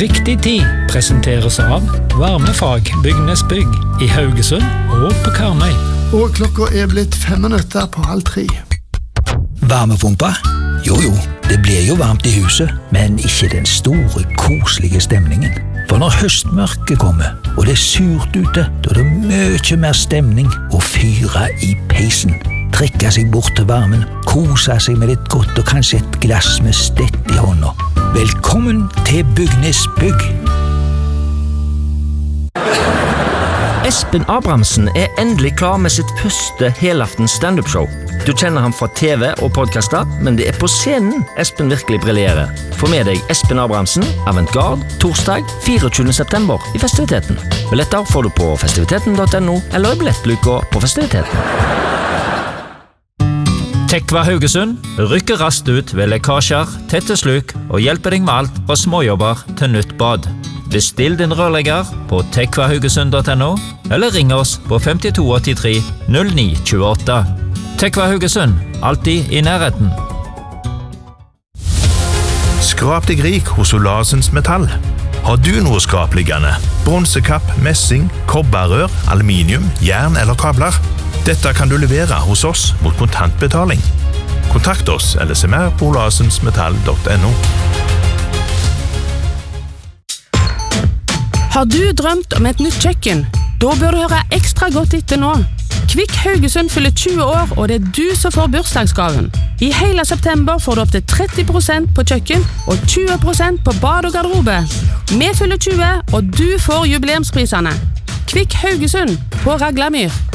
Riktig tid presenteres av Varmefag Bygnesbygg i Haugesund og på Karmøy. Og klokka blitt 2:05. Varmepumpa? Jo, det blir jo varmt i huset, men ikke den store, koselige stemningen. For når høstmørket kommer, og det surt ute, da det mye mer stemning å fyre i peisen. Trekke seg bort til varmen, kose seg med litt godt og kanskje et glass med stett i hånda. Velkommen til Bygnesbygg! Espen Abrahamsen endelig klar med sitt første helaftens stand-up-show. Du kjenner ham fra TV og podcaster, men det på scenen Espen virkelig briljerer. Få med deg Espen Abrahamsen, Avantgarde, torsdag 24. september i festiviteten. Billetter får du på festiviteten.no eller i billettluka på festiviteten. Tekva Haugesund rykker raskt ut ved lekkasjer, tette sluk og hjelper deg med alt fra småjobber til nytt bad. Bestill din rørlegger på tekvahaugesund.no eller ring oss på 5283 0928. Tekva Haugesund, alltid i nærheten. Skrap deg rik hos Olasens Metall. Har du noe skrapliggende? Bronsekapp, messing, kobberrør, aluminium, jern eller kabler? Dette kan du levere hos oss mot kontantbetaling. Kontakt oss eller se mer på olasensmetall.no. Har du drømt om et nytt kjøkken? Da bør du høre ekstra godt etter nå. Kvikk Haugesund fyller 20 år, og det du som får bursdagsgaven. I hele september får du opp til 30% på kjøkken og 20% på bad og garderobe. Vi fyller 20, og du får jubileumsprisene. Kvikk Haugesund på Raglamyr.